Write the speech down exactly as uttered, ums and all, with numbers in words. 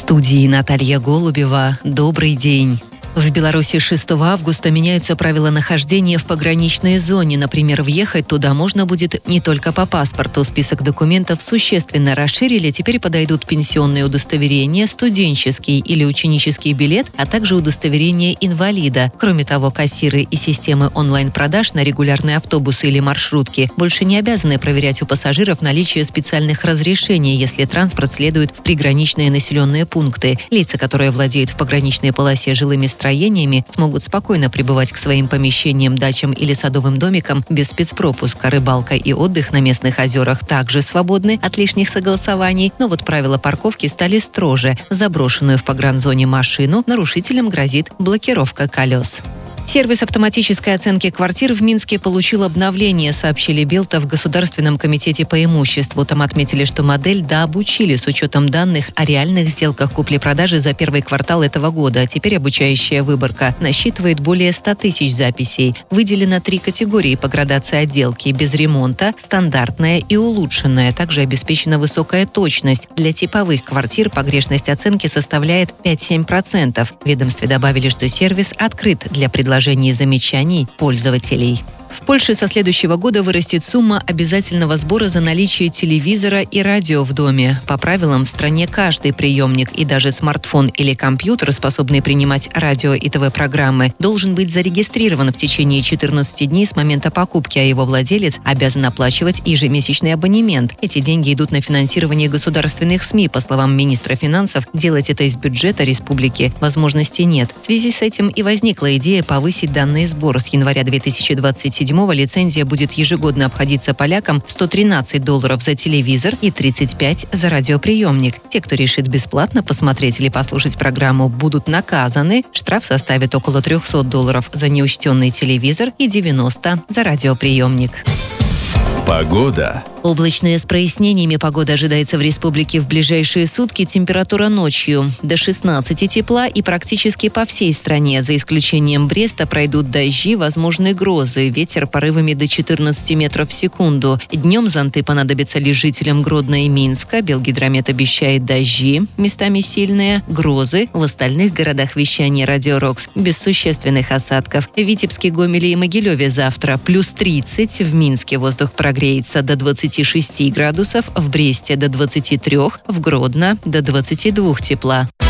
студии Наталья Голубева. Добрый день. В Беларуси с шестого августа меняются правила нахождения в пограничной зоне. Например, въехать туда можно будет не только по паспорту. Список документов существенно расширили. Теперь подойдут пенсионные удостоверения, студенческий или ученический билет, а также удостоверение инвалида. Кроме того, кассиры и системы онлайн-продаж на регулярные автобусы или маршрутки больше не обязаны проверять у пассажиров наличие специальных разрешений, если транспорт следует в приграничные населенные пункты. Лица, которые владеют в пограничной полосе жилыми строениями, смогут спокойно прибывать к своим помещениям, дачам или садовым домикам без спецпропуска. Рыбалка и отдых на местных озерах также свободны от лишних согласований, но вот правила парковки стали строже. Заброшенную в погранзоне машину нарушителям грозит блокировка колес. Сервис автоматической оценки квартир в Минске получил обновление, сообщили Белта в Государственном комитете по имуществу. Там отметили, что модель дообучили с учетом данных о реальных сделках купли-продажи за первый квартал этого года. Теперь обучающая выборка насчитывает более ста тысяч записей. Выделено три категории по градации отделки: без ремонта, стандартная и улучшенная. Также обеспечена высокая точность. Для типовых квартир погрешность оценки составляет пять-семь процентов. В ведомстве добавили, что сервис открыт для предложения и замечаний пользователей. В Польше со следующего года вырастет сумма обязательного сбора за наличие телевизора и радио в доме. По правилам, в стране каждый приемник и даже смартфон или компьютер, способный принимать радио и ТВ-программы, должен быть зарегистрирован в течение четырнадцати дней с момента покупки, а его владелец обязан оплачивать ежемесячный абонемент. Эти деньги идут на финансирование государственных СМИ. По словам министра финансов, делать это из бюджета республики возможности нет. В связи с этим и возникла идея повысить данный сбор. С января две тысячи двадцать седьмого лицензия будет ежегодно обходиться полякам в сто тринадцать долларов за телевизор и тридцать пять за радиоприемник. Те, кто решит бесплатно посмотреть или послушать программу, будут наказаны. Штраф составит около трехсот долларов за неучтенный телевизор и девяносто за радиоприемник. Погода. Облачная с прояснениями погода ожидается в республике в ближайшие сутки. Температура ночью до шестнадцати тепла и практически по всей стране. За исключением Бреста пройдут дожди, возможны грозы. Ветер порывами до четырнадцати метров в секунду. Днем зонты понадобятся лишь жителям Гродно и Минска. Белгидромет обещает дожди, местами сильные, грозы. В остальных городах вещания Радио Рокс без существенных осадков. В Витебске, Гомеле и Могилеве завтра плюс тридцать. В Минске воздух прогреется до двадцати шести градусов, в Бресте до двадцати трёх, в Гродно до двадцати двух тепла.